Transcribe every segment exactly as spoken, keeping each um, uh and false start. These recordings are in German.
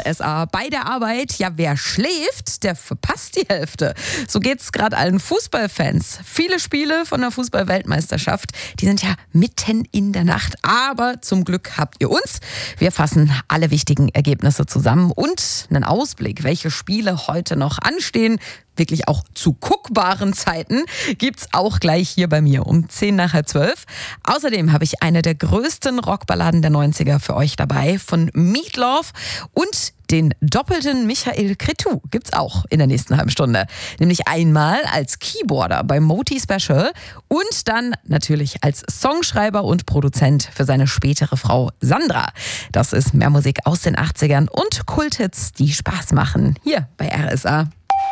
R S A bei der Arbeit. Ja, wer schläft, der verpasst die Hälfte. So geht's gerade allen Fußballfans. Viele Spiele von der Fußball-Weltmeisterschaft, die sind ja mitten in der Nacht. Aber zum Glück habt ihr uns. Wir fassen alle wichtigen Ergebnisse zusammen und einen Ausblick, welche Spiele heute noch anstehen. Wirklich auch zu guckbaren Zeiten gibt's auch gleich hier bei mir um zehn nach halb zwölf. Außerdem habe ich eine der größten Rockballaden der neunziger für euch dabei von Meatloaf und den doppelten Michael Cretu gibt's auch in der nächsten halben Stunde. Nämlich einmal als Keyboarder beim Moti Special und dann natürlich als Songschreiber und Produzent für seine spätere Frau Sandra. Das ist mehr Musik aus den achtzigern und Kulthits, die Spaß machen. Hier bei R S A.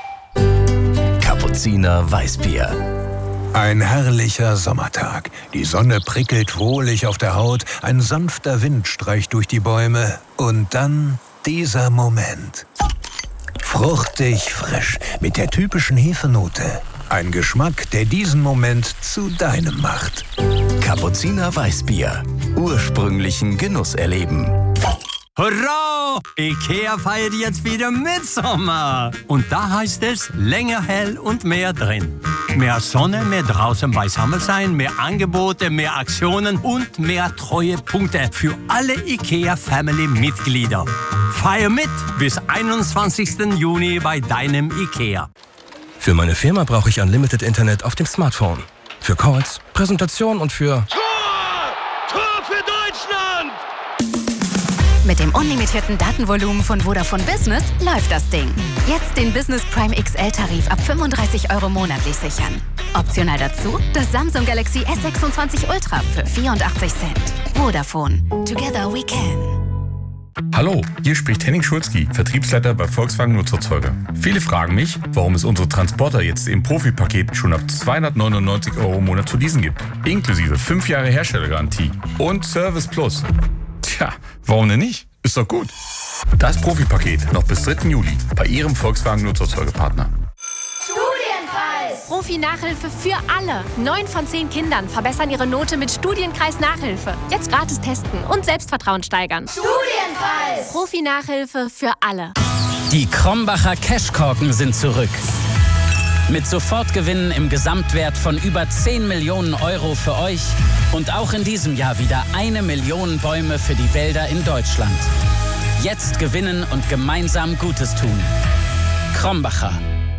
Kapuziner Weißbier. Ein herrlicher Sommertag. Die Sonne prickelt wohlig auf der Haut, ein sanfter Wind streicht durch die Bäume und dann dieser Moment. Fruchtig frisch, mit der typischen Hefenote. Ein Geschmack, der diesen Moment zu deinem macht. Kapuziner Weißbier. Ursprünglichen Genuss erleben. Hurra! Ikea feiert jetzt wieder Mitsommer. Und da heißt es länger hell und mehr drin. Mehr Sonne, mehr draußen beisammen sein, mehr Angebote, mehr Aktionen und mehr Treuepunkte für alle Ikea-Family-Mitglieder. Feier mit bis einundzwanzigsten Juni bei deinem Ikea. Für meine Firma brauche ich Unlimited Internet auf dem Smartphone. Für Calls, Präsentationen und für... Tor! Tor für Deutschland! Mit dem unlimitierten Datenvolumen von Vodafone Business läuft das Ding. Jetzt den Business Prime X L-Tarif ab fünfunddreißig Euro monatlich sichern. Optional dazu das Samsung Galaxy S sechsundzwanzig Ultra für vierundachtzig Cent. Vodafone. Together we can. Hallo, hier spricht Henning Schulzki, Vertriebsleiter bei Volkswagen Nutzerzeuger. Viele fragen mich, warum es unsere Transporter jetzt im Profi-Paket schon ab zweihundertneunundneunzig Euro im Monat zu leasen gibt. Inklusive fünf Jahre Herstellergarantie und Service Plus. Tja, warum denn nicht? Ist doch gut. Das Profi-Paket noch bis dritten Juli bei Ihrem Volkswagen Nutzerzeugerpartner. Studienkreis! Profi-Nachhilfe für alle. Neun von zehn Kindern verbessern ihre Note mit Studienkreis-Nachhilfe. Jetzt gratis testen und Selbstvertrauen steigern. Studienkreis! Profi-Nachhilfe für alle. Die Krombacher Cashkorken sind zurück. Mit Sofortgewinnen im Gesamtwert von über zehn Millionen Euro für euch und auch in diesem Jahr wieder eine Million Bäume für die Wälder in Deutschland. Jetzt gewinnen und gemeinsam Gutes tun. Krombacher.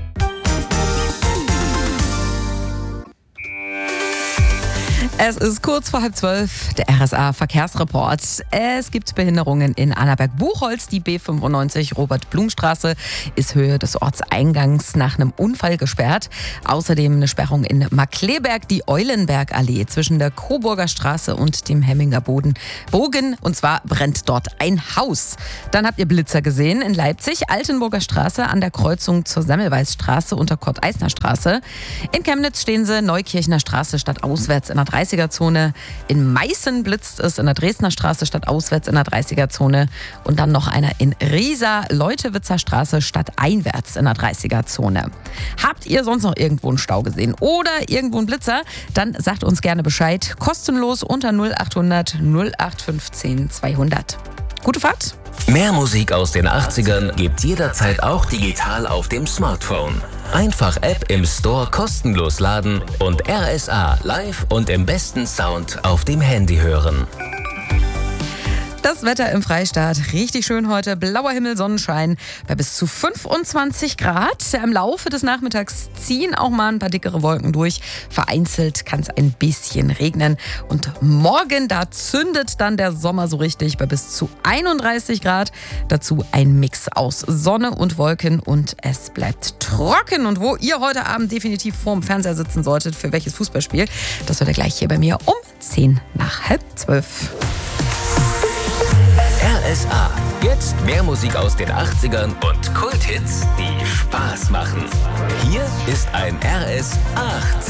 Es ist kurz vor halb zwölf, der R S A-Verkehrsreport. Es gibt Behinderungen in Annaberg-Buchholz. Die B fünfundneunzig Robert-Blum-Straße ist Höhe des Ortseingangs nach einem Unfall gesperrt. Außerdem eine Sperrung in Markleberg, die Eulenbergallee zwischen der Coburger Straße und dem Hemminger Boden. Bogen. Und zwar brennt dort ein Haus. Dann habt ihr Blitzer gesehen in Leipzig, Altenburger Straße an der Kreuzung zur Semmelweis-Straße unter Kurt-Eisner-Straße. In Chemnitz stehen sie Neukirchner Straße stadtauswärts in der dreißiger-Zone. In Meißen blitzt es in der Dresdner Straße stadtauswärts in der dreißiger-Zone. Und dann noch einer in Riesa, Leutewitzer Straße stadteinwärts in der dreißiger-Zone. Habt ihr sonst noch irgendwo einen Stau gesehen oder irgendwo einen Blitzer? Dann sagt uns gerne Bescheid. Kostenlos unter null achthundert null acht fünfzehn zweihundert. Gute Fahrt! Mehr Musik aus den achtzigern gibt jederzeit auch digital auf dem Smartphone. Einfach App im Store kostenlos laden und R S A live und im besten Sound auf dem Handy hören. Das Wetter im Freistaat, richtig schön heute, blauer Himmel, Sonnenschein bei bis zu fünfundzwanzig Grad. Im Laufe des Nachmittags ziehen auch mal ein paar dickere Wolken durch. Vereinzelt kann es ein bisschen regnen. Und morgen, da zündet dann der Sommer so richtig bei bis zu einunddreißig Grad. Dazu ein Mix aus Sonne und Wolken und es bleibt trocken. Und wo ihr heute Abend definitiv vorm Fernseher sitzen solltet, für welches Fußballspiel, das wird ihr gleich hier bei mir um zehn nach halb zwölf. R S A. Jetzt mehr Musik aus den achtzigern und Kulthits, die Spaß machen. Hier ist ein R S achtzig.